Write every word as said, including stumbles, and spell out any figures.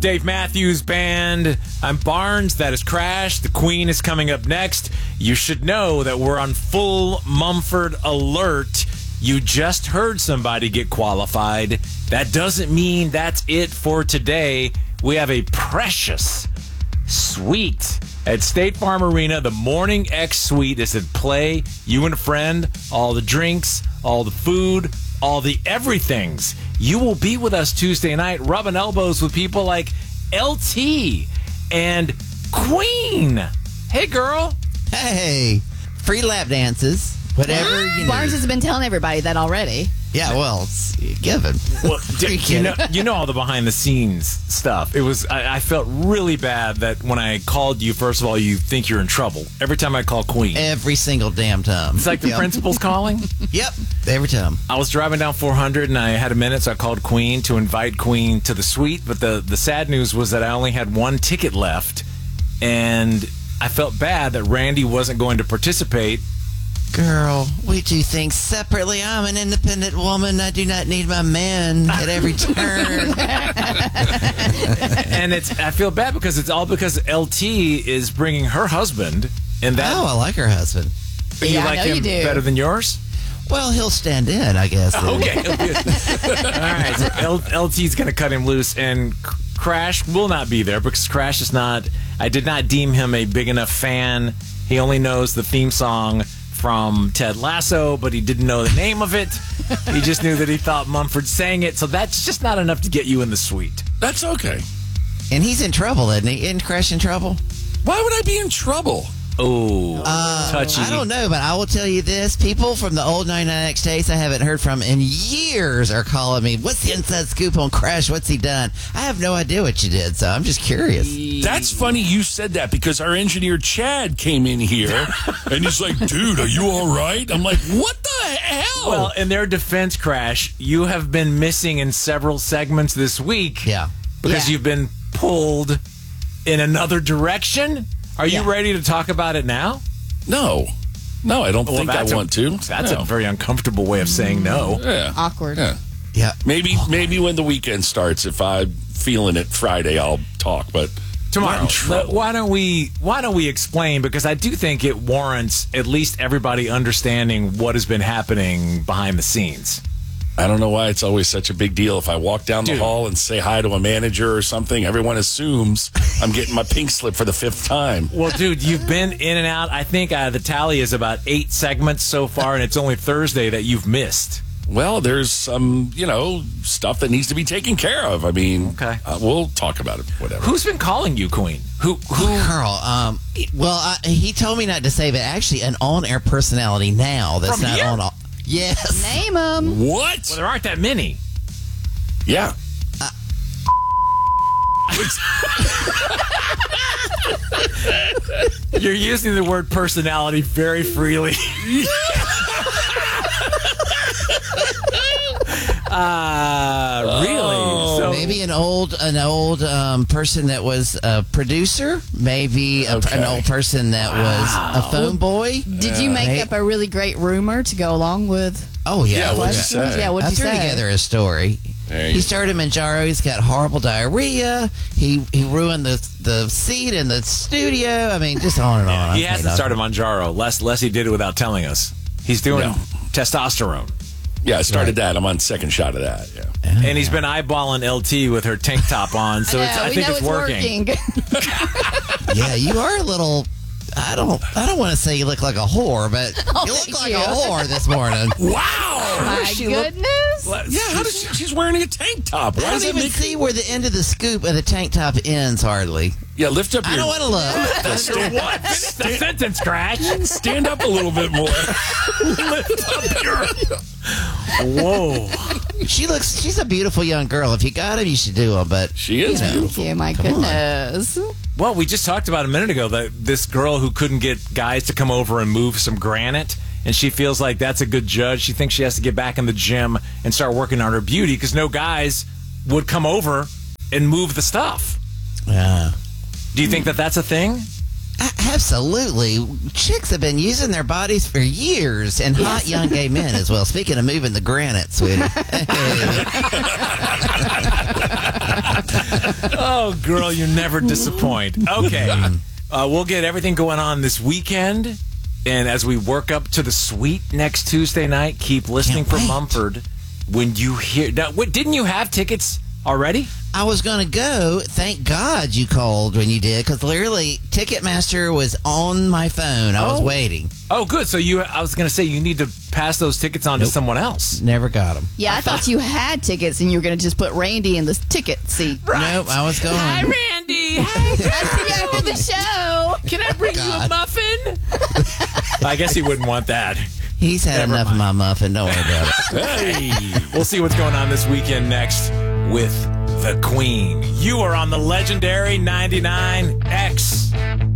Dave Matthews Band. I'm Barnes. That is Crash. The Queen is coming up next. You should know that we're on full Mumford alert. You just heard somebody get qualified. That doesn't mean that's it for today. We have a precious suite at State Farm Arena. The Morning X Suite is at play. You and a friend, all the drinks, all the food, all the everythings. You will be with us Tuesday night, rubbing elbows with people like L T and Queen. Hey, girl. Hey, free lap dances, whatever you Barnes need. has been telling everybody that already. Yeah, well, it's given. Well, d- you know, you know all the behind the scenes stuff. It was. I, I felt really bad that when I called you, first of all, you think you're in trouble every time I call Queen. Every single damn time. It's like the Yep. principal's calling. Yep, every time. I was driving down four hundred and I had a minute, so I called Queen to invite Queen to the suite. But the, the sad news was that I only had one ticket left, and I felt bad that Randy wasn't going to participate. Girl, we do things separately. I'm an independent woman. I do not need my man at every turn. And it's I feel bad because it's all because L T is bringing her husband, and that Oh, I like her husband. you Yeah, I like know him you do. better than yours. Well, he'll stand in, I guess. Okay. All right. So L- L T's going to cut him loose, and C- Crash will not be there because Crash is not. I did not deem him a big enough fan. He only knows the theme song from Ted Lasso, but he didn't know the name of it. He just knew that he thought Mumford sang it. So that's just not enough to get you in the suite. That's okay. And he's in trouble, isn't he? Isn't Crash in trouble? Why would I be in trouble? Oh, Uh, touchy. I don't know, but I will tell you this. People from the old ninety-nine X tapes I haven't heard from in years are calling me, what's the inside scoop on Crash? What's he done? I have no idea what you did, so I'm just curious. That's funny you said that because our engineer Chad came in here and he's like, dude, are you all right? I'm like, what the hell? Well, in their defense, Crash, you have been missing in several segments this week. Yeah. Because Yeah. you've been pulled in another direction. Are you Yeah. ready to talk about it now? no. No, I don't Well, think I that's a- want to. That's no. a very uncomfortable way of saying no. Yeah. Awkward. Yeah. Yeah. Maybe maybe when the weekend starts, if I'm feeling it Friday, I'll talk. But Tomorrow, not in trouble. why don't we why don't we explain, because I do think it warrants at least everybody understanding what has been happening behind the scenes. I don't know why it's always such a big deal. If I walk down the Dude. hall and say hi to a manager or something, everyone assumes I'm getting my pink slip for the fifth time. Well, dude, you've been in and out. I think uh, the tally is about eight segments so far, and it's only Thursday that you've missed. Well, there's some, you know, stuff that needs to be taken care of. I mean, Okay. uh, we'll talk about it, whatever. Who's been calling you, Queen? Who? Who? Carl, um, well, I, he told me not to say, but actually an on-air personality now that's From not here? on. All, yes. Name him. What? Well, there aren't that many. Yeah. You're using the word personality very freely. uh, really? So Maybe an old, an old um, person that was a producer. Maybe a, Okay. an old person that was a phone boy. Did you make Hey. up a really great rumor to go along with Oh yeah. Yeah, what'd you questions? say? Yeah, what'd I you threw say? together a story. There you He go. started Manjaro. He's got horrible diarrhea. He he ruined the the seat in the studio. I mean, just on and on. he I hasn't can't- started Monjaro. Les, Les, he did it without telling us. He's doing No. testosterone. Yeah, I started that. I'm on second shot of that. Yeah. And he's been eyeballing L T with her tank top on, so I, it's, know, I we think know it's, working. Yeah, you are a little. I don't. I don't want to say you look like a whore, but Oh, you look thank like you. a whore this morning. Wow. My she look- goodness. Yeah, how does she, she's wearing a tank top? Why I does don't that even make see where the end of the scoop of the tank top ends. Hardly. Yeah, lift up your I don't want to look. stand, What? Finish the sentence, Crash. stand up a little bit more. Whoa. She looks. She's a beautiful young girl. If you got him, you should do him. But She is you know. beautiful. Thank you. My goodness. Well, we just talked about a minute ago that this girl who couldn't get guys to come over and move some granite, and she feels like that's a good judge. She thinks she has to get back in the gym and start working on her beauty because no guys would come over and move the stuff. Yeah. Do you think that that's a thing? A- Absolutely. Chicks have been using their bodies for years, and hot young gay men as well. Speaking of moving the granite, sweetie. Oh, girl, you never disappoint. Okay. Uh, we'll get everything going on this weekend. And as we work up to the suite next Tuesday night, keep listening Can't for wait. Mumford. When you hear... Now, what, didn't you have tickets already? I was going to go. Thank God you called when you did, because literally Ticketmaster was on my phone. I was Oh. waiting. Oh, good. So you, I was going to say you need to pass those tickets on to someone else. Never got them. Yeah, I thought you had tickets and you were going to just put Randy in the ticket seat. Nope, I was going. Hi, Randy. Hi, See you after the show. can I bring you a God. muffin? I guess he wouldn't want that. He's had Never enough mind. of my muffin. Don't worry about it. Hey, we'll see what's going on this weekend next with the Queen. You are on the legendary ninety-nine X.